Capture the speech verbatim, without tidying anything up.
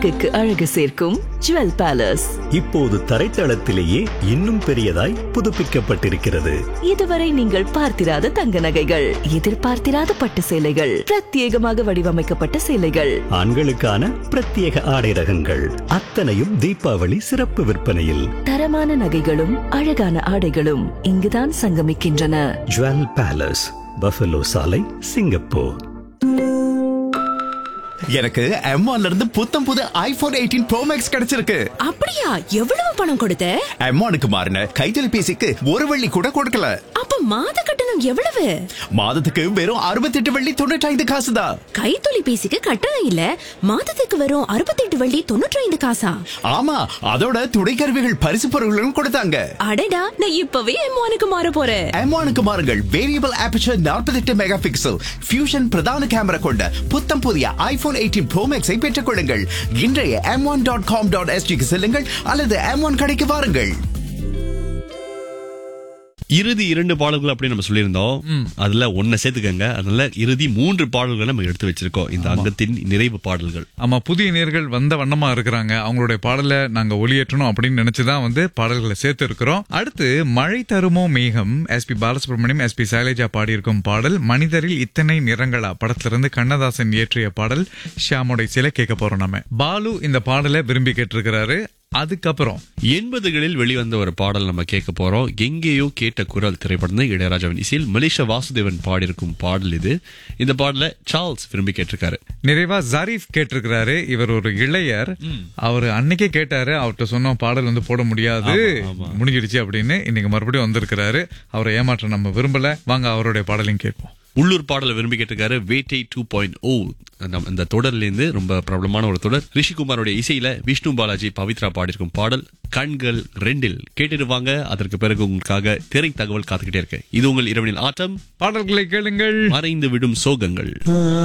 அழகுக்கு அழகு சேர்க்கும் ஜுவல் பேலஸ். இப்போது தரைத்தளத்திலேயே இன்னும் பெரியதாய் புதுப்பிக்கப்பட்டிருக்கிறது. இதுவரை நீங்கள் பார்த்திராத தங்க நகைகள், எதிர்பார்த்திராத பட்டு சேலைகள், பிரத்யேகமாக வடிவமைக்கப்பட்ட சேலைகள், ஆண்களுக்கான பிரத்யேக ஆடை ரகங்கள் அத்தனையும் தீபாவளி சிறப்பு விற்பனையில். தரமான நகைகளும் அழகான ஆடைகளும் இங்குதான் சங்கமிக்கின்றன. ஜுவல் பேலஸ், பஃபலோ சாலை, சிங்கப்பூர். எனக்கு எம் ஒன்ல இருந்து புத்தம் புது ஐபோன் எயிட்டீன் ப்ரோ மேக்ஸ் கிடைச்சிருக்கு. அப்படியா? எவ்வளவு பணம் கொடுத்த? எம் ஒன்னுக்கு மாறின கைத்தொலைபேசிக்கு ஒரு வெள்ளி கூட கொடுக்கல. அப்ப மாத கட்டணம் எவ்வளவு? மாதத்துக்கு வெறும் அறுபத்தி எட்டு வெள்ளி தொண்ணூற்றி ஐந்து காசு தான். கைத்தொலைபேசிக்கு கட்டணம் இல்ல, மாதத்துக்கு வெறும் அறுபத்தி எட்டு வெள்ளி தொண்ணூற்றி ஐந்து காசா? ஆமா, அதோட துணைக்கருவிகள் பரிசு பொருட்களும் கொடுத்தாங்க. அடடா, நான் இப்பவே எம் ஒன்னுக்கு மாற போறேன். எம் ஒன்னுக்கு மாறுங்கள். வேரியபிள் ஆபர்ச்சர் நாற்பத்தி எட்டு மெகா பிக்சல் ஃபியூஷன் பிரதான கேமரா கொண்ட புத்தம் புதிய ஐபோன் எயிட்டீன் ப்ரோ மேக்ஸை பெற்றுக் கொள்ளுங்கள். இன்றைய M one dot com dot எஸ்டிக்கு செல்லுங்கள் அல்லது எம் ஒன் கடைக்கு வாருங்கள். இறுதி இரண்டு பாடல்கள் அப்படின்னு நம்ம சொல்லியிருந்தோம். அதுல ஒன்ன சேர்த்துக்கங்க. அதனால இறுதி மூன்று பாடல்களை நம்ம எடுத்து வச்சிருக்கோம், இந்த அங்கத்தின் நிறைவு பாடல்கள். ஆமா, புதிய நேர்கள் வந்த வண்ணமா இருக்கிறாங்க. அவங்களுடைய பாடலை நாங்க ஒளியேற்றணும் அப்படின்னு நினைச்சுதான் வந்து பாடல்களை சேர்த்து இருக்கிறோம். அடுத்து மழை தருமோ மேகம், S B Balasubramaniam, S B Shailaja பாடியிருக்கும் பாடல். மனிதரில் இத்தனை நிறங்களா படத்திலிருந்து கண்ணதாசன் இயற்றிய பாடல். ஷியாமுடைய சிலை கேட்க போறோம் நம்ம. பாலு இந்த பாடலை விரும்பி கேட்டிருக்கிறாரு. அதுக்கப்புறம் எண்பதுகளில் வெளிவந்த ஒரு பாடல் நம்ம கேட்க போறோம். எங்கேயோ கேட்ட குரல் திரைப்படம் இளையராஜாவின் இசையில் மலேசியா வாசுதேவன் பாடியிருக்கும் பாடல் இது. இந்த பாடல சார்ல்ஸ் விரும்பி கேட்டிருக்காரு. நிறைவா ஜரீஃப் கேட்டிருக்கிறாரு. இவர் ஒரு இளையர். அவரு அன்னைக்கே கேட்டாரு, அவர்கிட்ட சொன்ன பாடல் வந்து போட முடியாது, முடிஞ்சிடுச்சு அப்படின்னு. இன்னைக்கு மறுபடியும் வந்திருக்கிறாரு. அவரை ஏமாற்ற நம்ம விரும்பல. வாங்க அவருடைய பாடலையும் கேட்போம். உள்ளூர் பாடலை விரும்பி கேட்டிருக்காரு. வேட்டை டூ பாயிண்ட் ஓ இந்த தொடர்ல இருந்து ரொம்ப பிரபலமான ஒரு தொடர். ரிஷிகுமாரோட இசையில விஷ்ணு பாலாஜி பவித்ரா பாடியிருக்கும் பாடல் கண்கள் ரெண்டில் கேட்டுருவாங்க. அதற்கு பிறகு உங்களுக்காக திரை தகவல் காத்துக்கிட்டே இருக்கு. இது உங்கள் இரவனில் ஆட்டம். பாடல்களை கேளுங்கள். மறைந்து விடும் சோகங்கள்.